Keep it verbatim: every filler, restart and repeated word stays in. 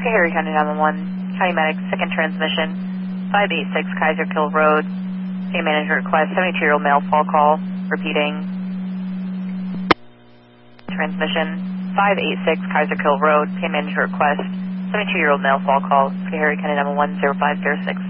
Harry County nine one one, County Medic, second transmission, five eight six Kaiser Kill Road. City manager request, seventy-two-year-old male fall call. Repeating. Transmission, five eight six Kaiser Kill Road. City manager request, seventy-two-year-old male fall call. Harry County nine one one, zero five zero six.